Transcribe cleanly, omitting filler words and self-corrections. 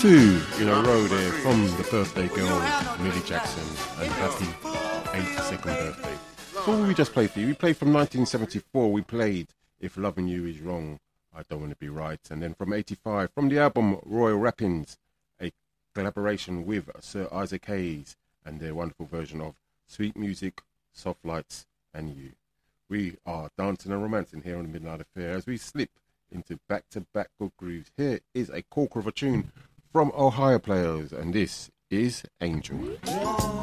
two in a row there from the birthday girl, Millie Jackson, and happy 82nd birthday. So what we just played for you? We played from 1974, we played If Loving You Is Wrong, I Don't Want to Be Right. And then from 85, from the album Royal Rappings, a collaboration with Sir Isaac Hayes and their wonderful version of Sweet Music, Soft Lights and You. We are dancing and romancing here on the Midnight Affair as we slip into back-to-back good grooves. Here is a corker of a tune from Ohio Players, and this is Angel.